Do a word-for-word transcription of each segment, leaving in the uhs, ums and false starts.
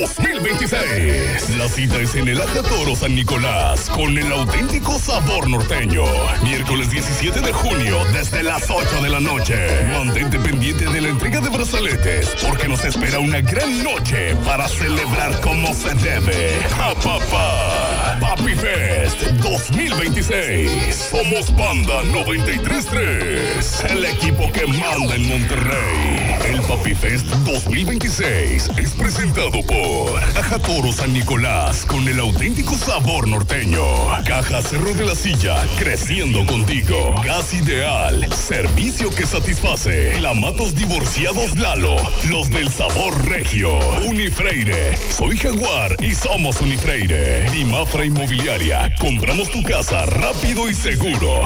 dos mil veintiséis. La cita es en el Ajatoro San Nicolás con el auténtico sabor norteño. Miércoles diecisiete de junio desde las ocho de la noche. Mantente pendiente de la entrega de brazaletes porque nos espera una gran noche para celebrar como se debe. ¡Ja, papá! Papi Fest dos mil veintiséis. Somos Banda noventa y tres punto tres. El equipo que manda en Monterrey. El Papi Fest dos mil veintiséis es presentado por Ajatoro San Nicolás con el auténtico sabor norteño. Caja Cerro de la Silla, creciendo contigo. Gas Ideal, servicio que satisface. Clamatos Divorciados Lalo, los del sabor regio. Unifreire, soy Jaguar y somos Unifreire. Dimafra Inmobiliaria, compramos tu casa rápido y seguro.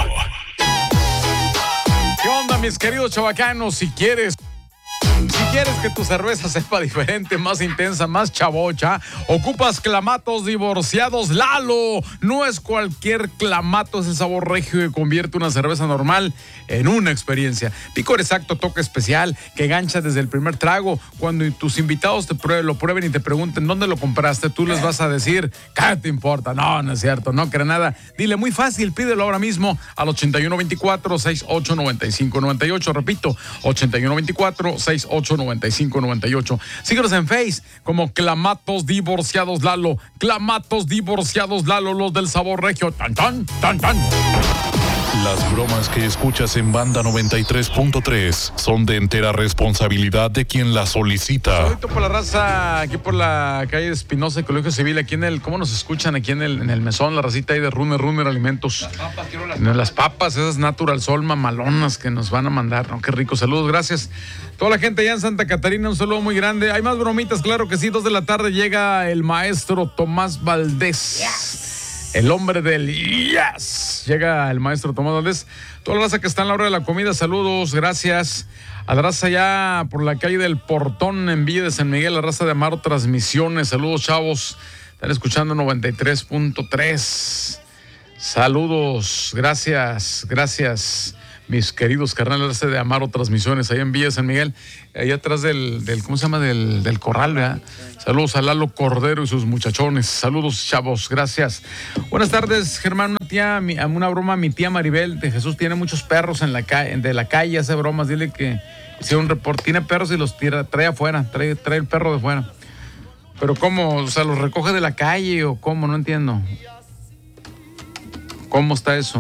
¿Qué onda, mis queridos chavacanos? Si quieres... Si quieres que tu cerveza sepa diferente, más intensa, más chavocha, ocupas Clamatos Divorciados Lalo. No es cualquier clamato, es el sabor regio que convierte una cerveza normal en una experiencia. Picor exacto, toque especial, que gancha desde el primer trago. Cuando tus invitados te prueben, lo prueben y te pregunten dónde lo compraste, tú les vas a decir, ¿qué te importa? No, no es cierto, no cree nada. Dile, muy fácil, pídelo ahora mismo al ochenta y uno veinticuatro, sesenta y ocho noventa y cinco noventa y ocho. Repito, ochenta y uno veinticuatro, sesenta y ocho noventa y cinco noventa y ocho. Síguenos en Face como Clamatos Divorciados Lalo. Clamatos Divorciados Lalo, los del sabor regio. Tan, tan, tan, tan. Las bromas que escuchas en Banda noventa y tres punto tres son de entera responsabilidad de quien las solicita. Saludito por la raza, aquí por la calle de Espinosa y Colegio Civil, aquí en el, ¿cómo nos escuchan? Aquí en el, en el mesón, la racita ahí de Runner, Runner Alimentos. Las papas, quiero las papas. Las papas, esas Natural Sol mamalonas que nos van a mandar, ¿no? Qué rico, saludos, gracias. Toda la gente allá en Santa Catarina, un saludo muy grande. Hay más bromitas, claro que sí, dos de la tarde llega el maestro Tomás Valdés. Yes. El hombre del yes. Llega el maestro Tomás Valdés. Toda la raza que está en la hora de la comida, saludos, gracias. A la raza allá por la calle del Portón en Villa de San Miguel, la raza de Amaro Transmisiones. Saludos, chavos. Están escuchando noventa y tres punto tres. Saludos, gracias, gracias. Mis queridos carnales de Amaro Transmisiones, ahí en Villa de San Miguel, ahí atrás del, del ¿cómo se llama? Del, del corral, ¿verdad? Saludos a Lalo Cordero y sus muchachones. Saludos, chavos, gracias. Buenas tardes, Germán. Una tía, una broma a mi tía Maribel de Jesús. Tiene muchos perros en la calle, de la calle, hace bromas. Dile que hicieron un reporte. Tiene perros y los tira, trae afuera, trae, trae el perro de fuera. Pero ¿cómo? O sea, ¿los recoge de la calle o cómo? No entiendo. ¿Cómo está eso?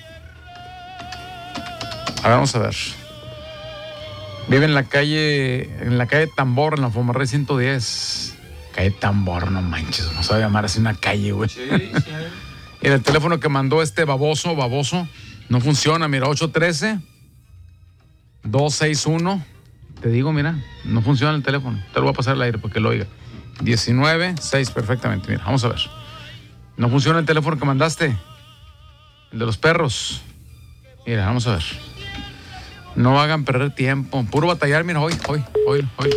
A ver, vamos a ver. Vive en la calle, en la calle Tambor, en la Fomarrey ciento diez. Calle Tambor, no manches, no sabe llamar así una calle, güey. Sí, sí. Y el teléfono que mandó este baboso, baboso, no funciona, mira, ocho uno tres, dos seis uno. Te digo, mira, no funciona el teléfono. Te lo voy a pasar al aire para que lo oiga. diecinueve seis, perfectamente, mira, vamos a ver. No funciona el teléfono que mandaste. El de los perros. Mira, vamos a ver. No hagan perder tiempo. Puro batallar, mira, hoy, hoy, hoy, hoy.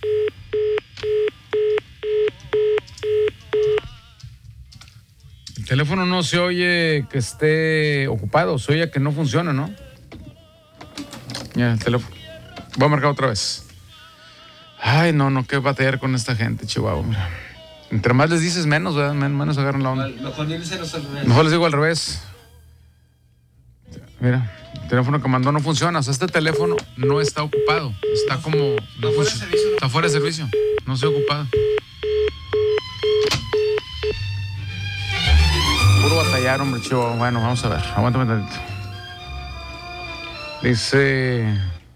El teléfono no se oye que esté ocupado, se oye que no funciona, ¿no? Mira, el teléfono. Voy a marcar otra vez. Ay, no, no, qué batallar con esta gente, Chihuahua, mira. Entre más les dices, menos, ¿verdad? Men- menos agarran la onda. Mejor les al Mejor les digo al revés. Mira. El teléfono que mandó no funciona, o sea, este teléfono no está ocupado, está como... No fuera de servicio, ¿no? Está fuera de servicio, no está ocupado. Puro batallar, hombre, chivo. Bueno, vamos a ver, aguántame tantito. Dice...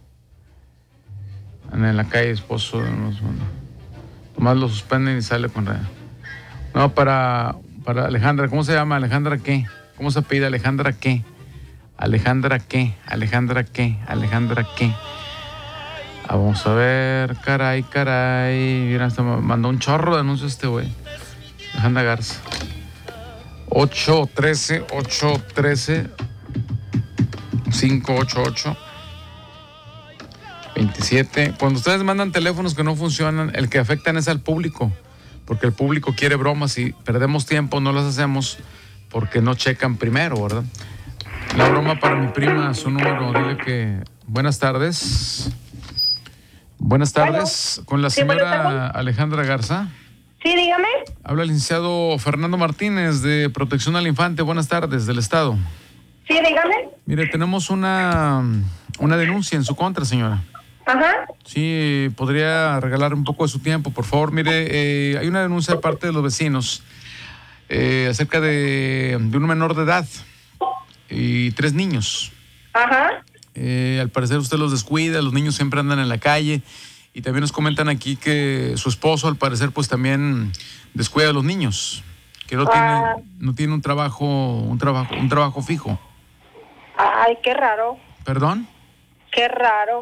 En la calle, esposo... Tomás lo suspenden y sale con... No, para, para Alejandra, ¿cómo se llama? ¿Alejandra qué? ¿Cómo se pide Alejandra qué? Alejandra qué, Alejandra qué, Alejandra qué. Ah, vamos a ver, caray, caray. Mira, hasta me mandó un chorro de anuncios este güey. Alejandra Garza. ocho trece, ocho trece, cinco ocho ocho, veintisiete. Cuando ustedes mandan teléfonos que no funcionan, el que afectan es al público. Porque el público quiere bromas y perdemos tiempo, no las hacemos porque no checan primero, ¿verdad? La broma para mi prima, su número, dile que... Buenas tardes. Buenas tardes. Bueno, con la sí, señora buenas tardes. Alejandra Garza. Sí, dígame. Habla el licenciado Fernando Martínez de Protección al Infante. Buenas tardes, del Estado. Sí, dígame. Mire, tenemos una, una denuncia en su contra, señora. Ajá. Sí, podría regalar un poco de su tiempo, por favor. Mire, eh, hay una denuncia de parte de los vecinos eh, acerca de, de un menor de edad y tres niños. Ajá. Eh, al parecer usted los descuida, los niños siempre andan en la calle y también nos comentan aquí que su esposo al parecer pues también descuida a los niños, que no Ah. tiene no tiene un trabajo un trabajo un trabajo fijo. Ay, qué raro. ¿Perdón? Qué raro.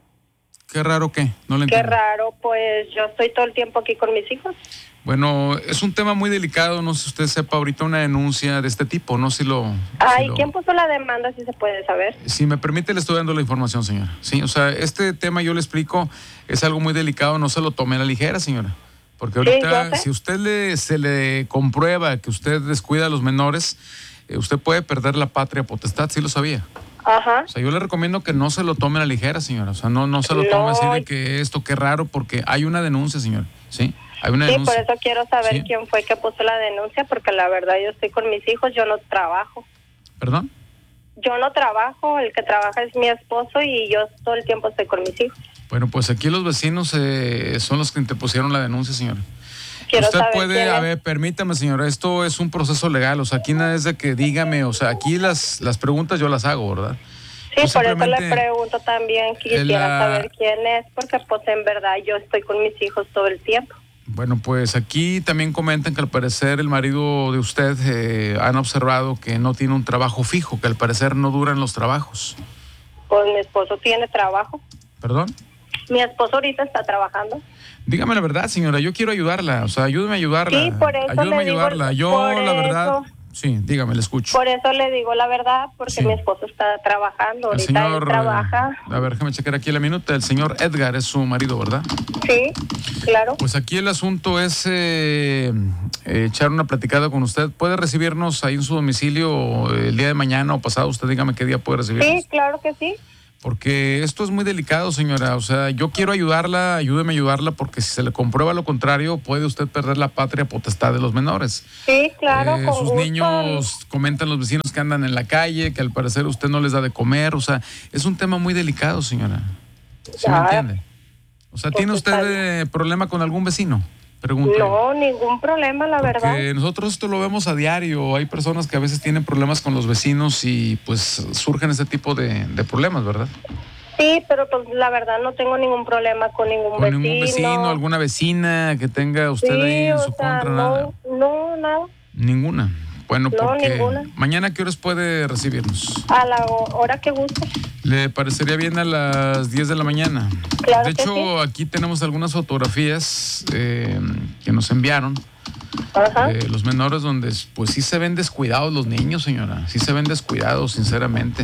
Qué raro qué, no le Qué entiendo. raro. Pues yo estoy todo el tiempo aquí con mis hijos. Bueno, es un tema muy delicado, no sé si usted sepa ahorita una denuncia de este tipo, no sé si lo... Ay, si lo- ¿quién puso la demanda, si se puede saber? Si me permite, le estoy dando la información, señora. Sí, o sea, este tema yo le explico, es algo muy delicado, no se lo tome a la ligera, señora. Porque ahorita, yo sé. si usted le, se le comprueba que usted descuida a los menores, eh, usted puede perder la patria potestad, sí lo sabía. Ajá. O sea, yo le recomiendo que no se lo tome a la ligera, señora. O sea, no, no se lo tome No. así de que esto, qué raro, porque hay una denuncia, señora. Sí, hay una Sí, denuncia. por eso quiero saber Sí. quién fue que puso la denuncia, porque la verdad yo estoy con mis hijos, yo no trabajo. ¿Perdón? Yo no trabajo, el que trabaja es mi esposo y yo todo el tiempo estoy con mis hijos. Bueno, pues aquí los vecinos eh, son los que interpusieron la denuncia, señora. Quiero Usted saber puede, quién a es. ver, permítame, señora, esto es un proceso legal, o sea, aquí nada es de que dígame, o sea, aquí las, las preguntas yo las hago, ¿verdad? Sí, Yo por eso le simplemente- pregunto también, quisiera la- saber quién es, porque pues en verdad yo estoy con mis hijos todo el tiempo. Bueno, pues aquí también comentan que al parecer el marido de usted eh, han observado que no tiene un trabajo fijo, que al parecer no duran los trabajos. Pues mi esposo tiene trabajo. ¿Perdón? Mi esposo ahorita está trabajando. Dígame la verdad, señora, yo quiero ayudarla, o sea, ayúdeme a ayudarla. Sí, por eso Ayúdeme le a digo- ayudarla. Yo, por la verdad, eso- sí, dígame, le escucho. Por eso le digo la verdad, porque Sí. mi esposo está trabajando. El Ahorita señor, él trabaja. eh, a ver, déjame checar aquí la minuta. El señor Edgar es su marido, ¿verdad? Sí, claro. Pues aquí el asunto es eh, eh, echar una platicada con usted. ¿Puede recibirnos ahí en su domicilio el día de mañana o pasado? Usted dígame qué día puede recibirnos. Sí, claro que sí. Porque esto es muy delicado, señora. O sea, yo quiero ayudarla, ayúdeme a ayudarla, porque si se le comprueba lo contrario, puede usted perder la patria potestad de los menores. Sí, claro, Eh, con sus gusto. niños, comentan los vecinos que andan en la calle, que al parecer usted no les da de comer. O sea, es un tema muy delicado, señora. ¿Sí me Ya. entiende? O sea, Pues ¿tiene está usted eh, problema con algún vecino? Pregunta. No, ningún problema, la verdad. Porque nosotros esto lo vemos a diario. Hay personas que a veces tienen problemas con los vecinos y pues surgen ese tipo de, de problemas, ¿verdad? Sí, pero pues la verdad no tengo ningún problema con ningún Con vecino. ningún vecino, alguna vecina que tenga usted Sí, ahí en o su sea, contra, no, nada. no, nada. Ninguna. Bueno, No, porque ninguna. mañana, ¿a qué horas puede recibirnos? A la ho- hora que guste. ¿Le parecería bien a las diez de la mañana? Claro De que hecho, sí. aquí tenemos algunas fotografías eh, que nos enviaron. Ajá. Eh, los menores donde pues sí se ven descuidados los niños, señora. Sí se ven descuidados, sinceramente.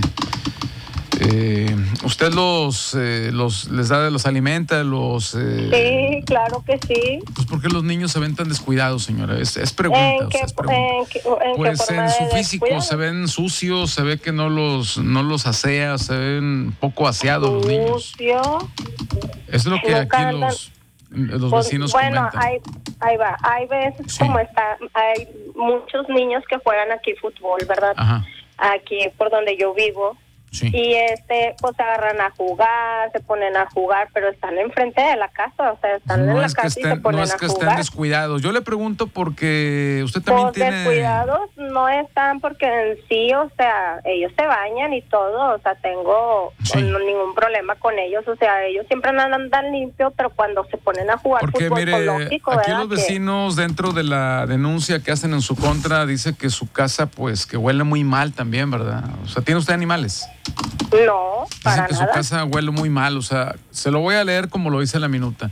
Eh, ¿Usted los, eh, los les da, los alimenta, los... eh, Sí, claro que sí. Pues ¿por qué los niños se ven tan descuidados, señora? Es, es pregunta, ¿En o qué, sea, es pregunta. en qué, en qué Pues forma en su de físico descuidado? se ven sucios, se ve que no los, no los asea, se ven poco aseados los niños. Sucio. Eso es lo que Nunca aquí andan- los, los Pues, vecinos bueno, comentan. hay, ahí va. Hay veces Sí. como está, hay muchos niños que juegan aquí fútbol, ¿verdad? Ajá, Aquí por donde yo vivo. sí. Y este, pues se agarran a jugar, se ponen a jugar, pero están enfrente de la casa, o sea, están en No la es que casa y se estén, ponen no es a que estén jugar. descuidados. Yo le pregunto porque usted también Pues tiene... descuidados no están porque en sí, o sea, ellos se bañan y todo, o sea, tengo Sí. no- ningún problema con ellos, o sea, ellos siempre andan tan limpios, pero cuando se ponen a jugar Porque fútbol, mire, pues, lógico, aquí ¿verdad? los Que- vecinos dentro de la denuncia que hacen en su contra dice que su casa pues que huele muy mal también, ¿verdad? O sea, ¿tiene usted animales? No, Dice para que nada. su casa huele muy mal, o sea, se lo voy a leer como lo dice la minuta.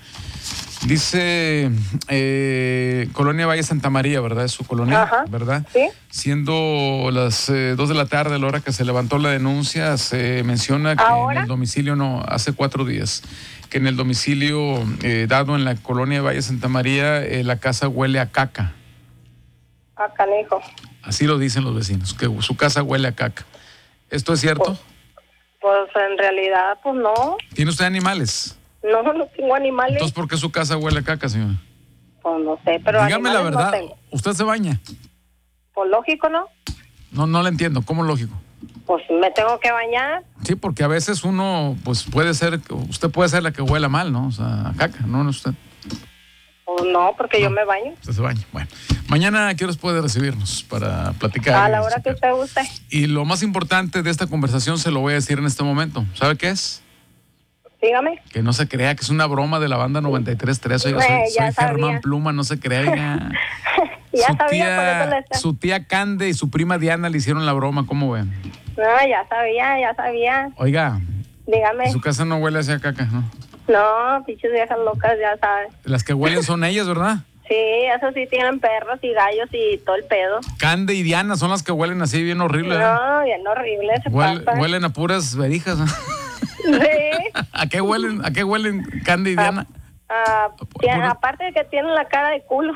Dice eh, Colonia Valle Santa María, ¿verdad? Es su colonia, Ajá. ¿verdad? Sí. Siendo las eh, dos de la tarde, la hora que se levantó la denuncia, se menciona que ¿Ahora? en el domicilio, no, hace cuatro días, que en el domicilio eh, dado en la colonia Valle Santa María, eh, la casa huele a caca. Ah, canijo. Así lo dicen los vecinos, que su casa huele a caca. ¿Esto es cierto? Pues en realidad, pues no, ¿Tiene usted animales? no, no tengo animales. Entonces, ¿por qué su casa huele a caca, señora? Pues no sé, pero dígame la animales no verdad, tengo. ¿usted se baña? Pues lógico, ¿no? No, no le entiendo, ¿cómo lógico? Pues me tengo que bañar. Sí, porque a veces uno, pues puede ser, usted puede ser la que huela mal, ¿no? O sea, a caca, no, no usted. Pues no, porque No. yo me baño. Usted se baña. Bueno, mañana, ¿a qué horas puede recibirnos para platicar? A y la hora que checar? usted guste. Y lo más importante de esta conversación se lo voy a decir en este momento. ¿Sabe qué es? Dígame. Que no se crea que es una broma de la banda noventa y tres tres. Oiga, soy, Eh, ya soy Germán sabía. Pluma, no se crea. Oiga. Ya su sabía, tía, por eso le está. su tía Cande y su prima Diana le hicieron la broma, ¿cómo ven? No, ya sabía, ya sabía. Oiga, Dígame. en su casa no huele hacia caca, ¿no? No, pinches viejas locas, ya sabes. Las que huelen son ellas, ¿verdad? Sí, eso sí tienen perros y gallos y todo el pedo. Cande y Diana son las que huelen así bien horrible. ¿eh? No, bien horrible se Huel- pasa. huelen a puras verijas. ¿no? Sí. ¿A qué huelen? ¿A qué huelen Cande y Diana? Ah, tiene- Puro- aparte de que tienen la cara de culo.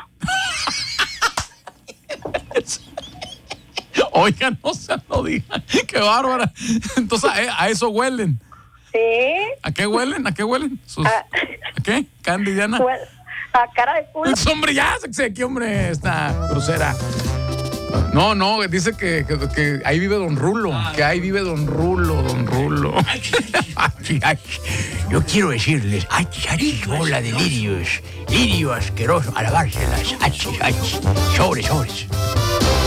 Oigan, no se lo digan. Qué bárbara. Entonces, a, a eso huelen. Sí. ¿A qué huelen? ¿A qué huelen? Sus- Ah. ¿A qué? Cande y Diana. Pues, a cara de culo. Pues, hombre, ya se aquí, hombre, esta grosera. No, no, dice que, que, que ahí vive Don Rulo, que ahí vive Don Rulo, Don Rulo. Ay, ay, yo quiero decirles, ay, ay, bola de lirios, lirio asqueroso, alabárselas, ay, ay, sobres, sobres.